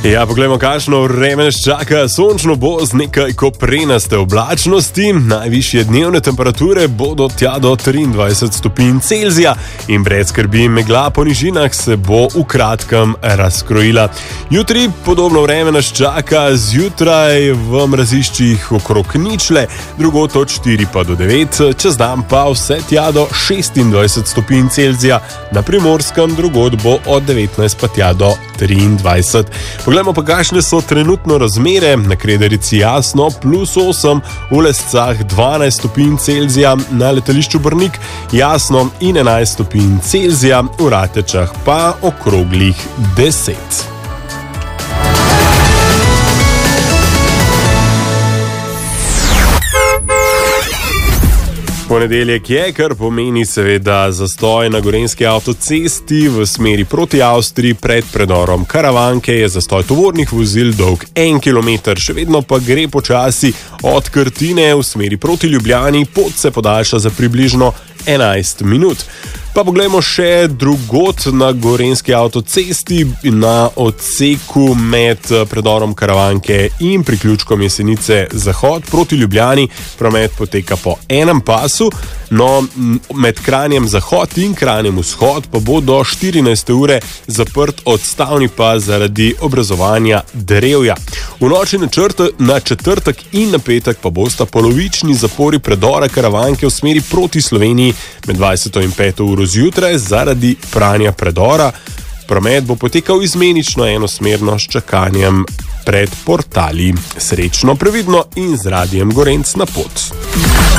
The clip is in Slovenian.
Ja, poglejmo, kakšno vreme nas čaka. Sončno bo z nekaj koprenaste oblačnosti. Najvišje dnevne temperature bodo tja do 23 stopinj Celzija in brez skrbi megla po nižinah se bo v kratkem razkrojila. Jutri podobno vreme nas čaka, zjutraj v mraziščih okrog ničle, drugot od 4 pa do 9, čez dan pa vse tja do 26 stopinj Celzija, na Primorskem drugod bo od 19 pa tja do 23. Poglejmo pa, kakšne so trenutno razmere. Na Krederici jasno, +8, v Lescah 12 stopinj Celzija, na letališču Brnik jasno in 11 stopinj Celzija, v Ratečah pa okroglih 10. Ponedeljek je, kar pomeni seveda zastoj na gorenjski avtocesti v smeri proti Avstriji pred predorom Karavanke je zastoj tovornih vozil dolg 1 km, še vedno pa gre počasi od Krtine v smeri proti Ljubljani, pot se podaljša za približno 11 minut. Pa poglejmo še drugot na gorenjski avtocesti, na odseku med predorom Karavanke in priključkom Jesenice Zahod proti Ljubljani. Promet poteka po enem pasu, no med Kranjem Zahod in Kranjem Vzhod pa bo do 14. ure zaprt odstavni pas zaradi obrazovanja drevja. V noči na četrtek in na petek pa bosta polovični zapori predora Karavanke v smeri proti Sloveniji med 20. in 5. uro zjutraj zaradi pranja predora. Promet bo potekal izmenično enosmerno s čakanjem pred portali. Srečno, previdno in z Radiem Gorenc na pot.